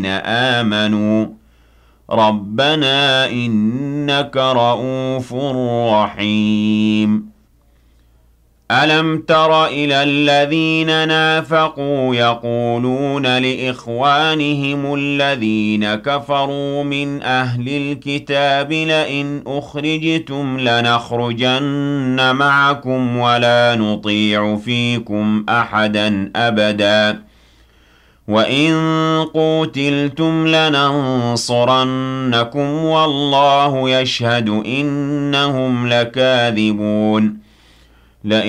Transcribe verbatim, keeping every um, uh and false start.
آمنوا ربنا إنك رؤوف رحيم ألم تر إلى الذين نافقوا يقولون لإخوانهم الذين كفروا من أهل الكتاب لئن أخرجتم لنخرجن معكم ولا نطيع فيكم أحدا أبدا وَإِن قُوتِلْتُمْ لَنَنصُرَنَّكُمْ وَاللَّهُ يَشْهَدُ إِنَّهُمْ لَكَاذِبُونَ